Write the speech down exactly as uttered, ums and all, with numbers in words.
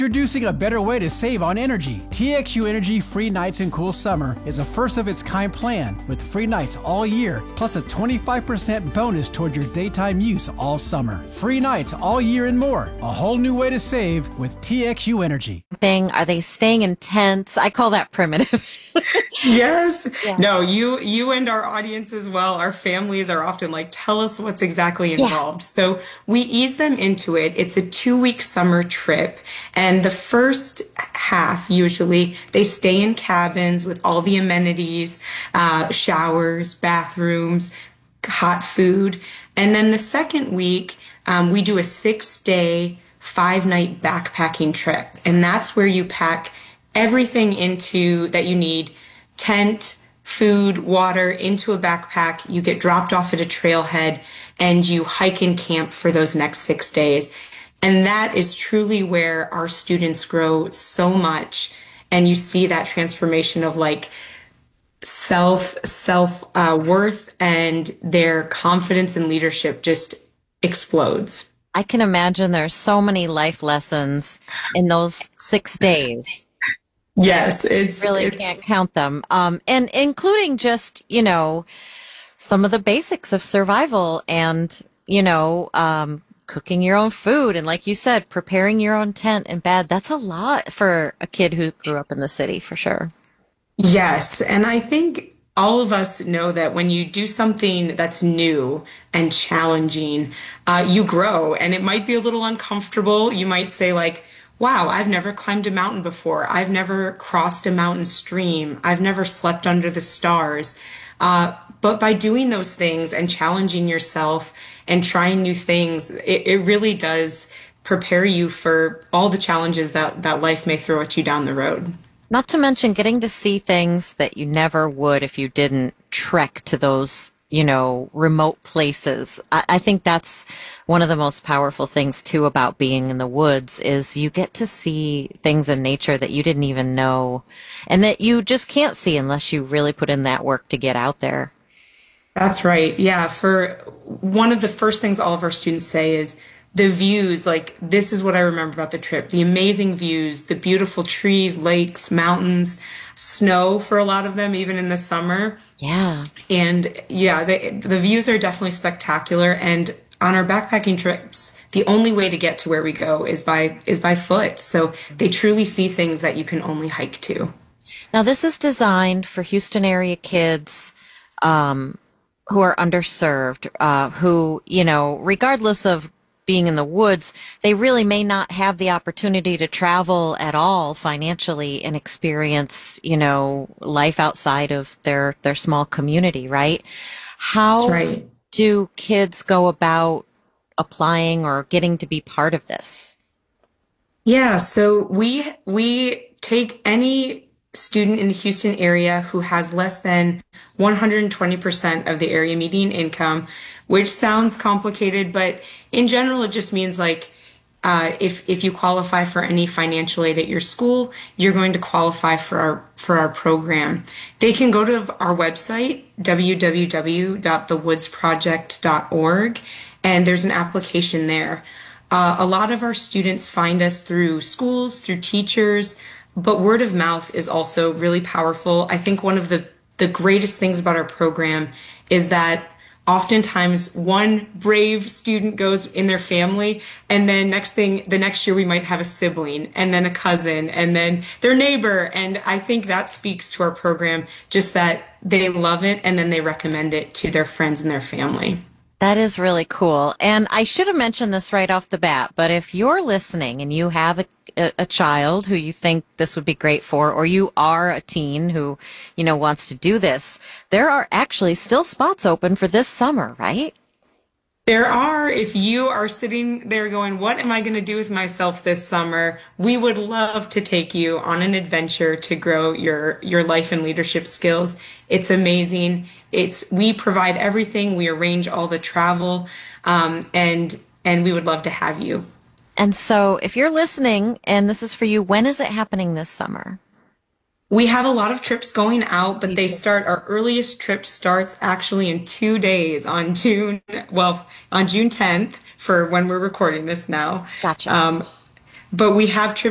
Introducing a better way to save on energy. T X U Energy Free Nights and Cool Summer is a first-of-its-kind plan with free nights all year, plus a twenty-five percent bonus toward your daytime use all summer. Free nights all year and more. A whole new way to save with T X U Energy. Are they staying in tents? I call that primitive. Yes. Yeah. No, you you and our audience as well, our families are often like, tell us what's exactly involved. Yeah. So we ease them into it. It's a two-week summer trip. And the first half, usually, they stay in cabins with all the amenities, uh, showers, bathrooms, hot food. And then the second week, um, we do a six-day, five-night backpacking trip. And that's where you pack everything into that you need: tent, food, water, into a backpack. You get dropped off at a trailhead and you hike and camp for those next six days. And that is truly where our students grow so much. And you see that transformation of like self, self uh, worth, and their confidence and leadership just explodes. I can imagine there's so many life lessons in those six days. Yes, it's really it's, can't count them. Um, and including just, you know, some of the basics of survival and, you know, um, cooking your own food. And like you said, preparing your own tent and bed. That's a lot for a kid who grew up in the city, for sure. Yes. And I think all of us know that when you do something that's new and challenging, uh, you grow, and it might be a little uncomfortable. You might say like, wow, I've never climbed a mountain before. I've never crossed a mountain stream. I've never slept under the stars. Uh, but by doing those things and challenging yourself and trying new things, it, it really does prepare you for all the challenges that, that life may throw at you down the road. Not to mention getting to see things that you never would if you didn't trek to those, you know, remote places. I, I think that's one of the most powerful things too about being in the woods is you get to see things in nature that you didn't even know and that you just can't see unless you really put in that work to get out there. That's right. Yeah. For one of the first things all of our students say is the views. Like, this is what I remember about the trip: the amazing views, the beautiful trees, lakes, mountains, snow for a lot of them, even in the summer. Yeah. And yeah, the, the views are definitely spectacular. And on our backpacking trips, the only way to get to where we go is by is by foot. So they truly see things that you can only hike to. Now, this is designed for Houston area kids um, who are underserved, uh, who, you know, regardless of being in the woods, they really may not have the opportunity to travel at all financially and experience, you know, life outside of their, their small community, right? How That's right. do kids go about applying or getting to be part of this? Yeah, so we we take any student in the Houston area who has less than one hundred twenty percent of the area median income, which sounds complicated, but in general, it just means like uh, if if you qualify for any financial aid at your school, you're going to qualify for our for our program. They can go to our website, w w w dot the woods project dot org, and there's an application there. Uh, a lot of our students find us through schools, through teachers, but word of mouth is also really powerful. I think one of the, the greatest things about our program is that oftentimes one brave student goes in their family, and then next thing, the next year we might have a sibling, and then a cousin, and then their neighbor. And I think that speaks to our program, just that they love it and then they recommend it to their friends and their family. That is really cool. And I should have mentioned this right off the bat, but if you're listening and you have a, a, a child who you think this would be great for, or you are a teen who, you know, wants to do this, there are actually still spots open for this summer, right? There are. If you are sitting there going, what am I going to do with myself this summer? We would love to take you on an adventure to grow your, your life and leadership skills. It's amazing. It's, we provide everything. We arrange all the travel, um, and, and we would love to have you. And so if you're listening and this is for you, when is it happening this summer? We have a lot of trips going out, but they start, our earliest trip starts actually in two days on June, well, on June tenth for when we're recording this now. Gotcha. Um, but we have trips